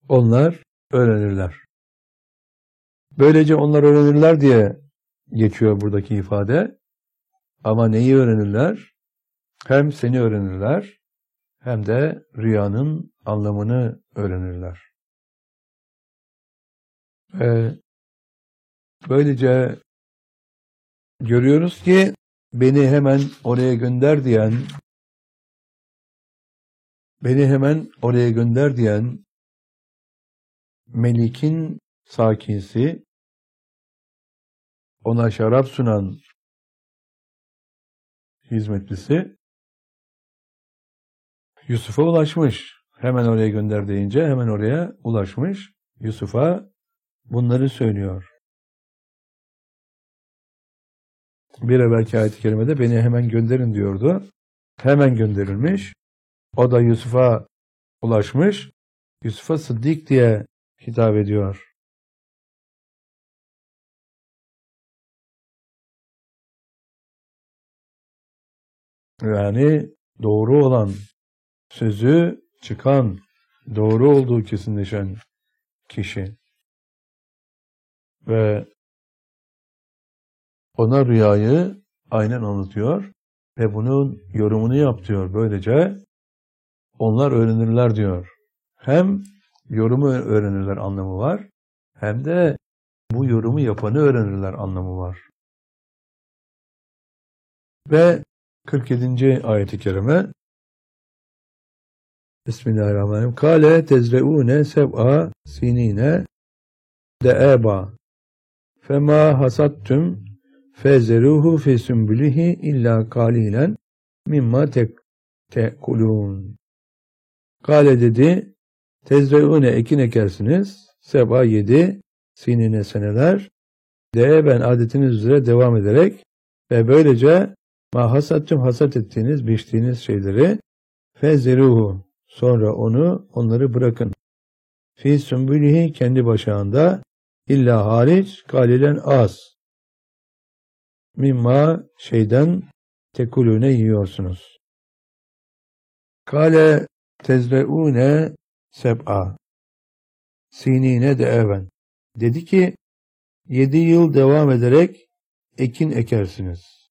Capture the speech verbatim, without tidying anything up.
onlar öğrenirler. Böylece onlar öğrenirler diye geçiyor buradaki ifade. Ama neyi öğrenirler? Hem seni öğrenirler, hem de rüyanın anlamını öğrenirler. Ve böylece görüyoruz ki beni hemen oraya gönder diyen, beni hemen oraya gönder diyen Melik'in sakinsi, ona şarap sunan hizmetlisi Yusuf'a ulaşmış. Hemen oraya gönder deyince hemen oraya ulaşmış. Yusuf'a bunları söylüyor. Bir evvelki ayet-i kerimede beni hemen gönderin diyordu. Hemen gönderilmiş. O da Yusuf'a ulaşmış. Yusuf'a Sıddık diye hitap ediyor. Yani doğru olan, sözü çıkan, doğru olduğu kesinleşen kişi. Ve ona rüyayı aynen anlatıyor ve bunun yorumunu yap diyor. Böylece onlar öğrenirler diyor. Hem yorumu öğrenirler anlamı var, hem de bu yorumu yapanı öğrenirler anlamı var. Ve kırk yedinci ayet-i kerime Bismillahirrahmanirrahim. Kale tezreune seb'a sinine de'eba fema hasattüm fezeruhu fi sümbülihi illa kalilen mimma tek tekulun. Kale dedi, tezreune ekin ekersiniz, seb'a yedi, sinine seneler, de ben adetiniz üzere devam ederek ve böylece ma hasattüm hasat ettiğiniz, biçtiğiniz şeyleri fezeruhu, sonra onu, onları bırakın. Fi sümbülihi, kendi başağında, illa hariç, kalilen az. Mimma, şeyden, tekulüne yiyorsunuz. Kale tezreune seb'a sinine de even. Dedi ki, yedi yıl devam ederek ekin ekersiniz.